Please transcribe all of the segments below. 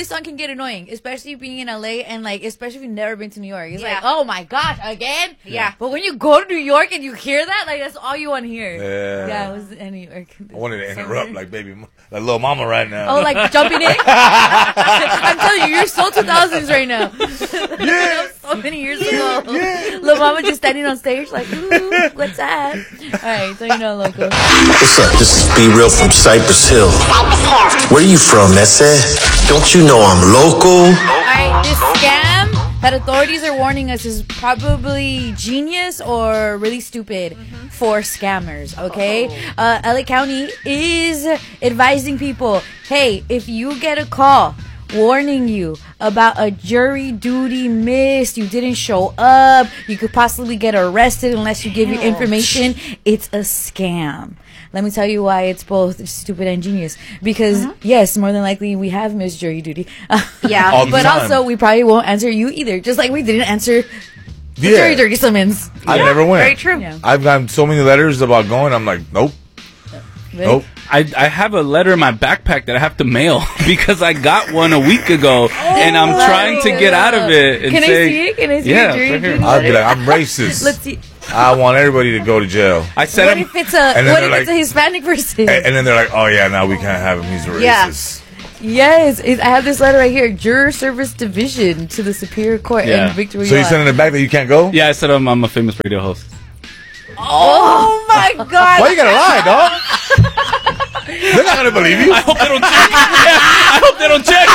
this song can get annoying, especially being in LA and like, especially if you've never been to New York. It's like, oh my gosh, again? Yeah. But when you go to New York and you hear that, like that's all you want to hear. Yeah. It was in New York. I wanted to interrupt, like baby, like little mama right now. Oh, like jumping in? I'm telling you, you're so 2000s right now. Yeah. So many years ago. Little mama just standing on stage like, ooh, what's that? All right, so you know, Loco. What's up? This is B Real from Cypress Hill. Where you from, Nesse? Don't you know I'm local? All right, this scam that authorities are warning us is probably genius or really stupid for scammers, okay? LA County is advising people, hey, if you get a call warning you about a jury duty missed, you didn't show up, you could possibly get arrested unless you give your information, it's a scam. Let me tell you why it's both stupid and genius. Because, yes, more than likely we have missed jury duty. Yeah. All the But time. also, we probably won't answer you either. Just like we didn't answer the jury duty summons. I never went. Very true. Yeah. I've gotten so many letters about going. I'm like, nope. Really? Nope. I have a letter in my backpack that I have to mail because I got one a week ago and I'm trying to get out of it. And Can I say, see it? Can I see Yeah, your jury right here. duty I'll be letter? like, I'm racist. Let's see. I want everybody to go to jail. I said What I'm, if it's And then what they're if it's a like- Hispanic person? And then they're like, oh yeah, now we can't have him. He's a Yeah. racist. Yes, I have this letter right here. Juror Service Division to the Superior Court Yeah. in Victoria. So you're sending it back that you can't go? yeah, I said I'm a famous radio host. Oh my God. Why you gotta lie, dog? They're not gonna believe you. I hope they don't check. Yeah, I hope they don't check.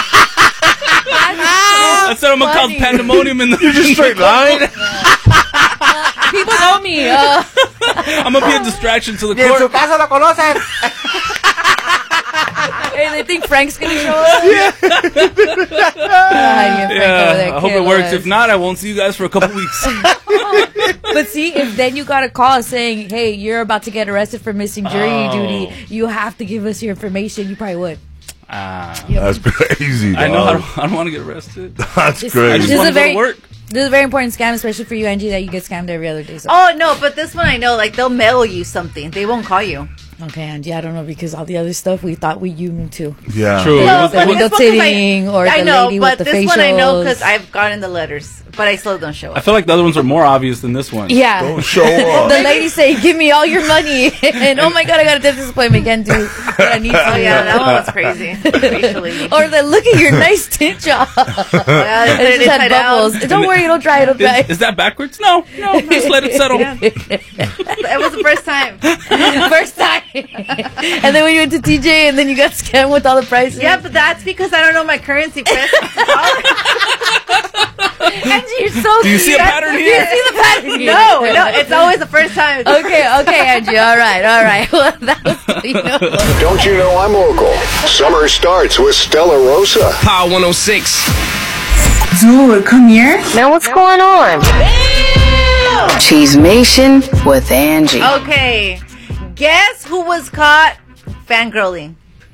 I said I'm gonna cause funny. pandemonium in the. You just straight lying. People know me. I'm gonna be a distraction to the court. Hey, they think Frank's gonna show up. Yeah. Yeah, I hope it works. If not, I won't see you guys for a couple weeks. But see, if then you got a call saying, "Hey, you're about to get arrested for missing jury duty. You have to give us your information." You probably would. That's crazy, dog. I know. I don't want to get arrested. That's This- I crazy. just This want is to go very- to work. This is a very important scam, especially for you, Angie, that you get scammed every other day. So. Oh, no, but this one I know, like, they'll mail you something. They won't call you. Okay, Angie, I don't know, because all the other stuff we thought you knew too. Yeah. True. No, It but was- window this one 'cause tinting or I the know, lady but with the this one I know facials. because I've gotten the letters, but I still don't show I up. feel like the other ones are more obvious than this one. Yeah. Don't show up. The lady saying, "Give me all your money," and oh my god, I got a dentist appointment. Can't do what I need to. Oh, yeah, that one was crazy. Racially. Or the look at your nice tint job. Yeah, It they put it just had inside out. bubbles. Don't worry, it'll dry. It'll dry. Is that backwards? No, just let it settle. It was the first time. First time. And then when you went to TJ, and then you got scammed with all the prices. Yeah, but that's because I don't know my currency. Angie, you're so. Do you see a pattern Do you here? see the pattern here? No, it's always the first time. Okay, Angie. All right. Well, that was, you know. Don't you know I'm local? Summer starts with Stella Rosa. Power 106. Dude, come here. Man, what's going on? Cheesemation with Angie. Okay, guess who was caught fangirling?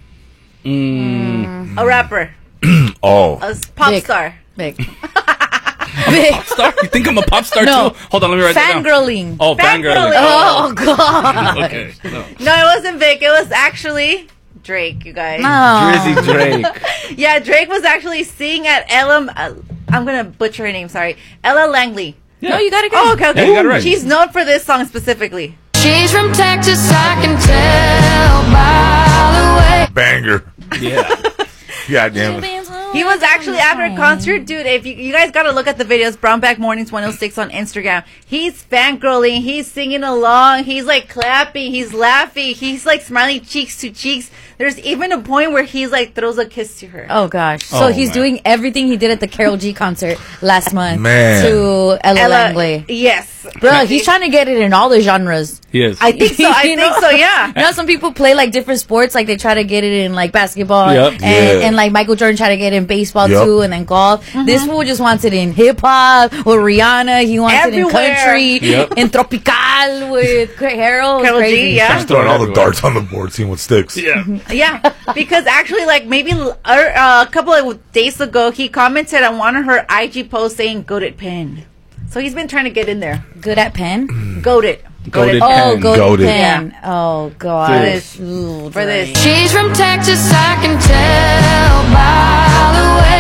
A rapper, Oh. a pop Vic. star. Big. Big. Star? You think I'm a pop star No. too? Hold on, let me write that down. Fangirling. Oh, fangirling. Oh, God. Okay. No. No, it wasn't Vic. It was actually Drake. You guys. Drizzy Drake. Yeah, Drake was actually singing at Ella. I'm gonna butcher her name. Sorry, Ella Langley. No, you got it. Oh, okay. Yeah, you got it right. She's known for this song specifically. She's from Texas, I can tell by the way. Banger. Yeah. God damn it. He was actually after a concert, dude. If you guys gotta look at the videos, Brownback Mornings 106 on Instagram. He's fangirling, he's singing along, he's like clapping, he's laughing, he's like smiling cheeks to cheeks. There's even a point where he's like throws a kiss to her. Oh gosh! So Oh, he's man. doing everything he did at the Carol G concert last month Man. to Ella Langley. Yes, Bro, he's trying to get it in all the genres. He is. I think so. I You think know? so. Yeah. You know, some people play like different sports, like they try to get it in like basketball, Yep. and like Michael Jordan tried to get it in baseball Yep. too, and then golf. This fool just wants it in hip hop with Rihanna. He wants it in Everywhere. country, Yep. in tropical with Harold. Carol G, Crazy. yeah. Just throwing all the darts on the board, seeing what sticks. Yeah. Yeah, because actually, like maybe a couple of days ago, he commented on one of her IG posts saying "goated pen." So he's been trying to get in there. Good at pen. Goated. Goated Oh, pen. goated Goated. pen. Oh god. For this. Ooh, For this. She's from Texas, I can tell by the way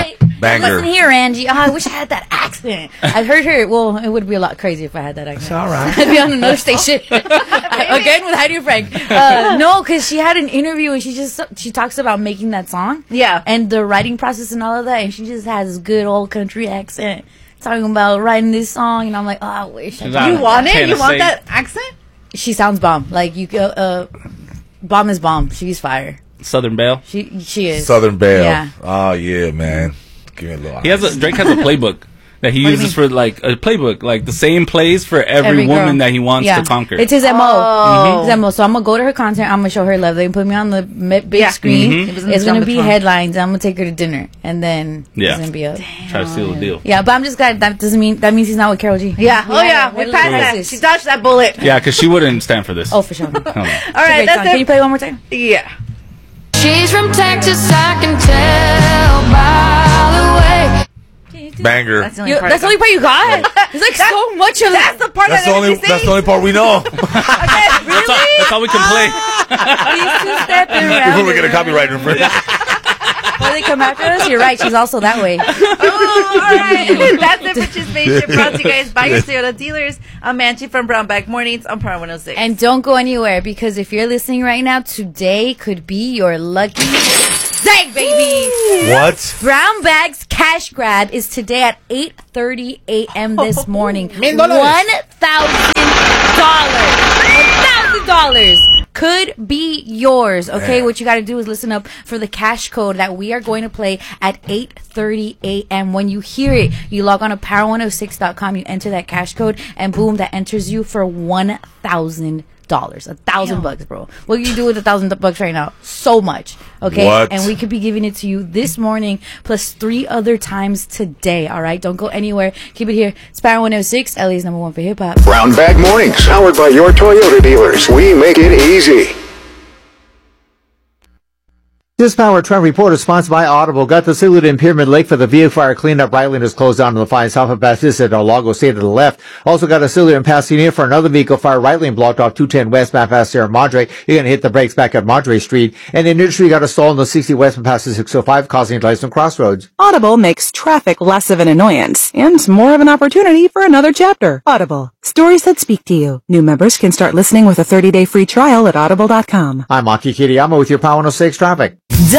Banger. Listen here, Angie. Oh, I wish I had that accent. I heard her. Well, it would be a lot crazier if I had that accent. It's all right. I'd be on another station again with Heidi and Frank. No, because she had an interview and she talks about making that song. Yeah. And the writing process and all of that, and she just has this good old country accent talking about writing this song, and I'm like, oh, I wish. You want it? You want Tennessee. that accent? She sounds bomb. Like you, bomb is bomb. She's fire. Southern Belle. She is. Southern Belle. Yeah. Oh, yeah, man. Give me a little. Drake has a playbook that he uses for like a playbook, like the same plays for every girl. woman that he wants to conquer. It's his MO. Oh. His MO. So I'm gonna go to her concert. I'm gonna show her love. They put me on the big screen. It's gonna be headlines. I'm gonna take her to dinner, and then it's gonna be up. Try to seal the deal. Yeah, but I'm just glad that means he's not with Karol G. Yeah. We passed that. She dodged that bullet. Yeah, because she wouldn't stand for this. Oh, for sure. Hell no. All right, that's Can you it. play one more time? Yeah. She's from Texas, I can tell by the way. Banger. That's the only part. That's the only part you got. There's like so much of That's the part That's that the only. That's the only part we know. That's all we can play. These two stepping around. We're gonna copyright infringe. Before they come after us, you're right. She's also that way. Oh, all right. That's it for Chismation. Brought to you guys by your Toyota dealers. I'm Angie from Brownback Mornings on Power 106. And don't go anywhere, because if you're listening right now, today could be your lucky day, baby. What? Brown Bag's cash grab is today at 8:30 a.m. this morning. $1,000. $1,000 could be yours. Okay, what you got to do is listen up for the cash code that we are going to play at 8:30 a.m. When you hear it, you log on to power106.com, you enter that cash code, and boom, that enters you for $1,000. $1,000, bro. What can you do with $1,000 right now? So much. Okay. What? And we could be giving it to you this morning plus 3 other times today. All right. Don't go anywhere. Keep it here. It's Power 106, LA's number 1 for hip hop. Brown Bag Mornings, powered by your Toyota dealers. We make it easy. This Power Trend Report is sponsored by Audible. Got the Salute in Pyramid Lake for the vehicle fire cleanup. Right lane is closed down to the fine south of Baptista at Lago State to the left. Also got a Salute in Pasadena for another vehicle fire. Right lane blocked off 210 west past Sierra Madre. You're going to hit the brakes back at Madre Street. And in industry, got a stall on the 60 west past the 605 causing delays on crossroads. Audible makes traffic less of an annoyance and more of an opportunity for another chapter. Audible. Stories that speak to you. New members can start listening with a 30-day free trial at audible.com. I'm Aki Kiriyama with your Power 106 traffic.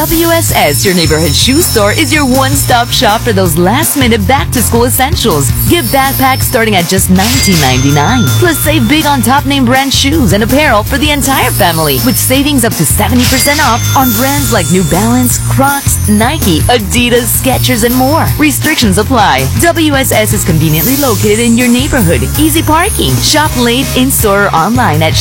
WSS, your neighborhood shoe store, is your one-stop shop for those last-minute back-to-school essentials. Get backpacks starting at just $19.99. Plus, save big on top-name brand shoes and apparel for the entire family, with savings up to 70% off on brands like New Balance, Crocs, Nike, Adidas, Skechers, and more. Restrictions apply. WSS is conveniently located in your neighborhood. Easy parking. Shop late, in-store, or online at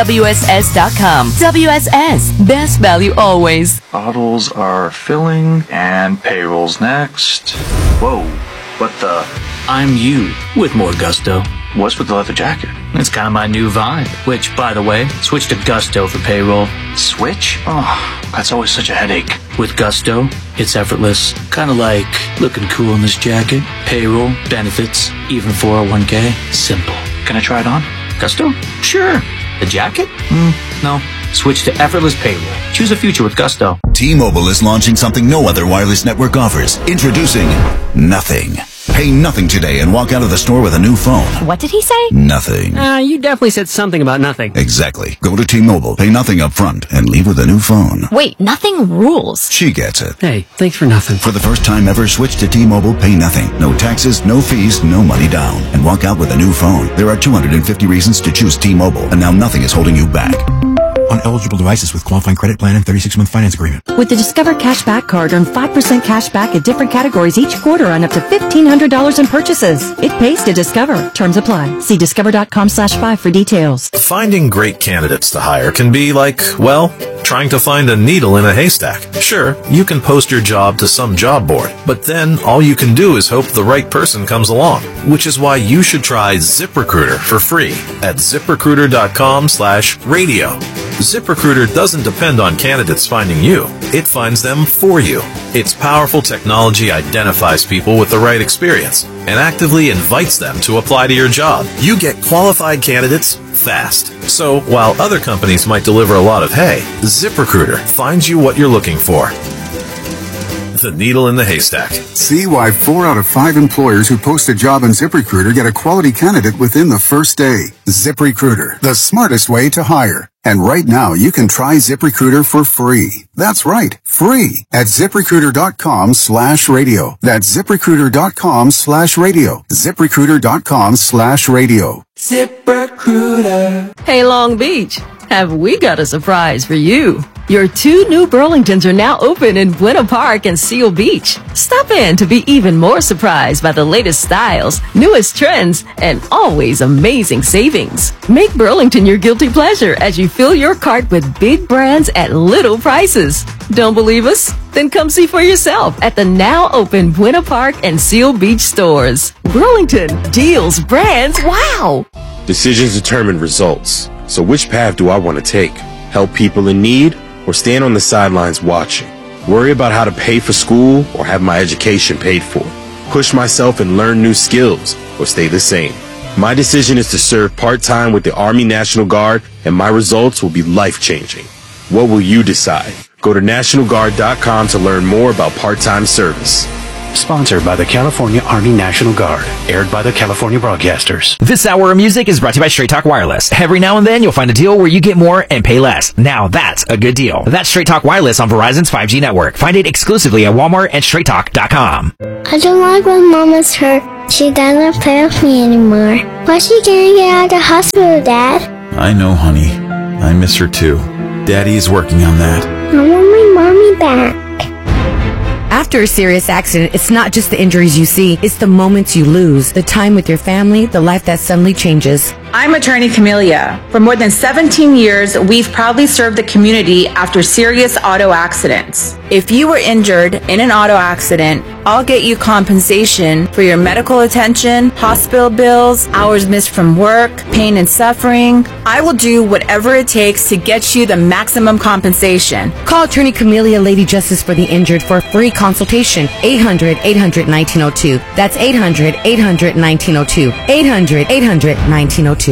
shopwss.com. WSS. Best value always. Bottles are filling, and payroll's next. Whoa, what the? I'm you, with more gusto. What's with the leather jacket? It's kind of my new vibe. Which, by the way, switch to Gusto for payroll. Switch? Oh, that's always such a headache. With Gusto, it's effortless. Kind of like looking cool in this jacket. Payroll, benefits, even 401k. Simple. Can I try it on? Gusto? Sure. The jacket? No. Switch to effortless payroll. Choose a future with Gusto. T-Mobile is launching something no other wireless network offers. Introducing Nothing. Pay nothing today and walk out of the store with a new phone. What did he say? Nothing. You definitely said something about nothing. Exactly. Go to T-Mobile, pay nothing up front, and leave with a new phone. Wait, nothing rules. She gets it. Hey, thanks for nothing. For the first time ever, switch to T-Mobile, pay nothing. No taxes, no fees, no money down. And walk out with a new phone. There are 250 reasons to choose T-Mobile, and now nothing is holding you back. On eligible devices with qualifying credit plan and 36-month finance agreement. With the Discover Cashback Card, earn 5% cash back at different categories each quarter on up to $1,500 in purchases. It pays to Discover. Terms apply. See discover.com/5 for details. Finding great candidates to hire can be like, well, trying to find a needle in a haystack. Sure, you can post your job to some job board, but then all you can do is hope the right person comes along, which is why you should try ZipRecruiter for free at ziprecruiter.com/radio. ZipRecruiter doesn't depend on candidates finding you. It finds them for you. Its powerful technology identifies people with the right experience and actively invites them to apply to your job. You get qualified candidates fast. So while other companies might deliver a lot of hay, ZipRecruiter finds you what you're looking for. the needle in the haystack. See why 4 out of 5 employers who post a job on ZipRecruiter get a quality candidate within the first day. ZipRecruiter, the smartest way to hire. And right now, you can try ZipRecruiter for free. That's right, free at ZipRecruiter.com/radio. That's ZipRecruiter.com/radio. ZipRecruiter.com/radio. ZipRecruiter. Hey, Long Beach, have we got a surprise for you? Your 2 new Burlingtons are now open in Buena Park and Seal Beach. Stop in to be even more surprised by the latest styles, newest trends, and always amazing savings. Make Burlington your guilty pleasure as you fill your cart with big brands at little prices. Don't believe us? Then come see for yourself at the now open Buena Park and Seal Beach stores. Burlington, deals, brands, wow! Decisions determine results. So which path do I want to take? Help people in need or stand on the sidelines watching? Worry about how to pay for school or have my education paid for? Push myself and learn new skills or stay the same? My decision is to serve part-time with the Army National Guard, and my results will be life-changing. What will you decide? Go to NationalGuard.com to learn more about part-time service. Sponsored by the California Army National Guard. Aired by the California Broadcasters. This hour of music is brought to you by Straight Talk Wireless. Every now and then you'll find a deal where you get more and pay less. Now that's a good deal. That's Straight Talk Wireless on Verizon's 5G network. Find it exclusively at Walmart and StraightTalk.com. I don't like when Mama's hurt. She doesn't play with me anymore. Why's she gonna get out of the hospital, Dad? I know, honey. I miss her too. Daddy is working on that. I want my mommy back. After a serious accident, it's not just the injuries you see, it's the moments you lose, the time with your family, the life that suddenly changes. I'm attorney Camelia. For more than 17 years, we've proudly served the community after serious auto accidents. If you were injured in an auto accident, I'll get you compensation for your medical attention, hospital bills, hours missed from work, pain and suffering. I will do whatever it takes to get you the maximum compensation. Call attorney Camelia Lady Justice for the Injured for a free consultation. 800-800-1902. That's 800-800-1902. 800-800-1902.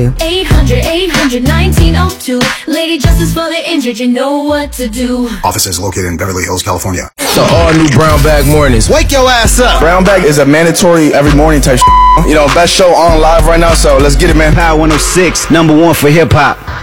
800-800-1902. Lady Justice for the Injured, you know what to do. Office is located in Beverly Hills, California. So all new Brown Bag Mornings. Wake your ass up. Brown Bag is a mandatory every morning type shit. You know, best show on live right now, so let's get it, man. Power 106, #1 for hip hop.